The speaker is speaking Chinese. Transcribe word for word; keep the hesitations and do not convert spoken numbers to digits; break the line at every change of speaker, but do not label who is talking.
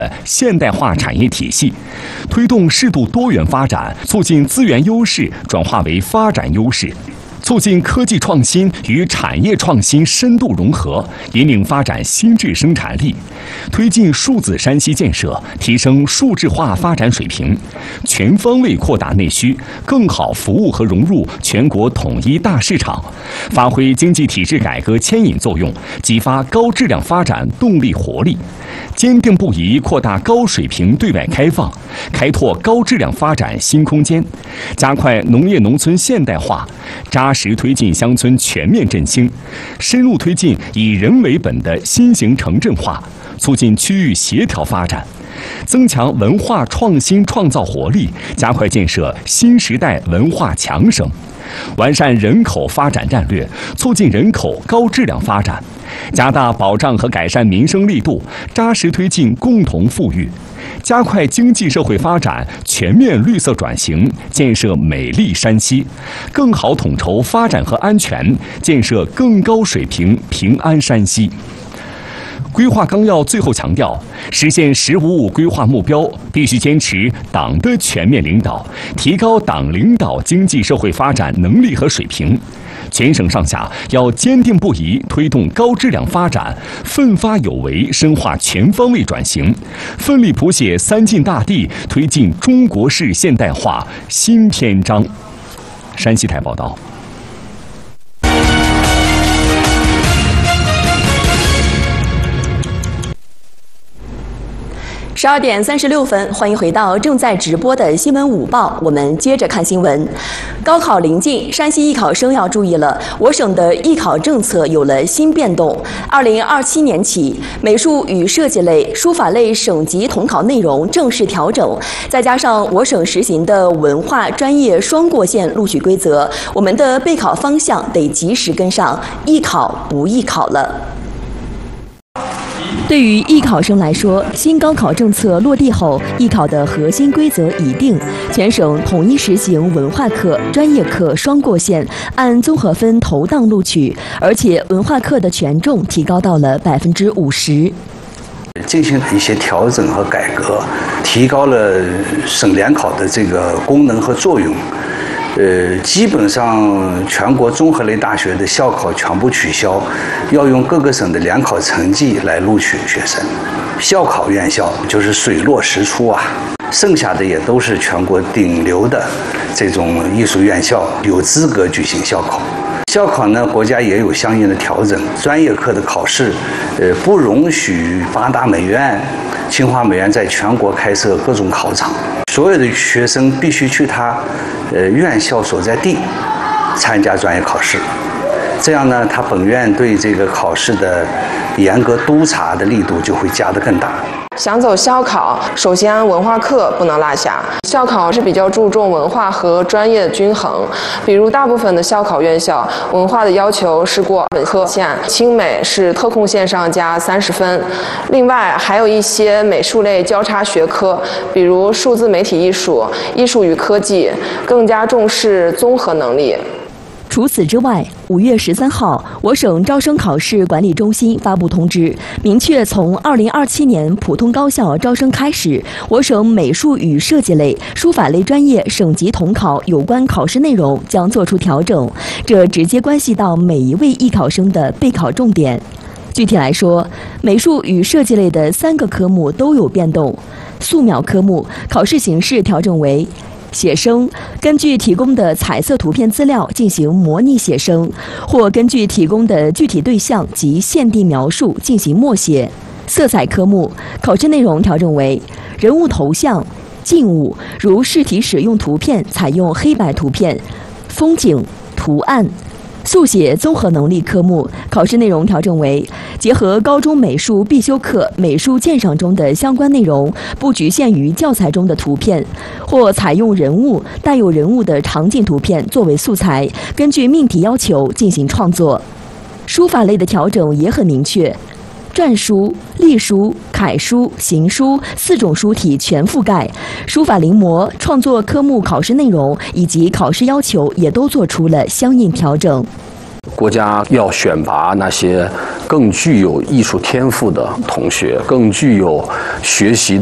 现代化产业体系，推动适度多元发展，促进资源优势转化为发展优势，促进科技创新与产业创新深度融合，引领发展新质生产力，推进数字山西建设，提升数字化发展水平，全方位扩大内需，更好服务和融入全国统一大市场，发挥经济体制改革牵引作用，激发高质量发展动力活力，坚定不移扩大高水平对外开放，开拓高质量发展新空间，加快农业农村现代化，扎实推进乡村全面振兴，深入推进以人为本的新型城镇化，促进区域协调发展，增强文化创新创造活力，加快建设新时代文化强省，完善人口发展战略，促进人口高质量发展，加大保障和改善民生力度，扎实推进共同富裕，加快经济社会发展，全面绿色转型，建设美丽山西，更好统筹发展和安全，建设更高水平平安山西。规划纲要最后强调，实现“十五五”规划目标，必须坚持党的全面领导，提高党领导经济社会发展能力和水平。全省上下要坚定不移推动高质量发展，奋发有为深化全方位转型，奋力谱写三晋大地，推进中国式现代化新篇章。山西台报道。
十二点三十六分，欢迎回到正在直播的新闻午报。我们接着看新闻。高考临近，山西艺考生要注意了，我省的艺考政策有了新变动。二零二七年起，美术与设计类、书法类省级统考内容正式调整，再加上我省实行的文化专业双过线录取规则，我们的备考方向得及时跟上，艺考不艺考了。对于艺考生来说，新高考政策落地后，艺考的核心规则已定，全省统一实行文化课、专业课双过线，按综合分投档录取，而且文化课的权重提高到了百分之五十。
进行了一些调整和改革，提高了省联考的这个功能和作用。呃，基本上全国综合类大学的校考全部取消，要用各个省的联考成绩来录取学生。校考院校就是水落石出啊，剩下的也都是全国顶流的这种艺术院校有资格举行校考。校考呢，国家也有相应的调整，专业课的考试，呃，不容许八大美院、清华美院在全国开设各种考场。所有的学生必须去他，呃院校所在地参加专业考试，这样呢，他本院对这个考试的严格督查的力度就会加得更大。
想走校考，首先文化课不能落下。校考是比较注重文化和专业的均衡，比如大部分的校考院校，文化的要求是过本科线，清美是特控线上加三十分。另外还有一些美术类交叉学科，比如数字媒体艺术、艺术与科技，更加重视综合能力。
除此之外，五月十三号，我省招生考试管理中心发布通知，明确从二零二七年普通高校招生开始，我省美术与设计类、书法类专业省级统考有关考试内容将作出调整，这直接关系到每一位艺考生的备考重点。具体来说，美术与设计类的三个科目都有变动。素描科目考试形式调整为写生，根据提供的彩色图片资料进行模拟写生，或根据提供的具体对象及现地描述进行默写。色彩科目考试内容调整为人物头像、静物，如试题使用图片采用黑白图片、风景、图案。速写综合能力科目考试内容调整为结合高中美术必修课美术鉴赏中的相关内容，不局限于教材中的图片，或采用人物带有人物的场景图片作为素材，根据命题要求进行创作。书法类的调整也很明确，篆书、隶书、楷书、行书四种书体全覆盖，书法临摹创作科目考试内容以及考试要求也都做出了相应调整。
国家要选拔那些更具有艺术天赋的同学，更具有学习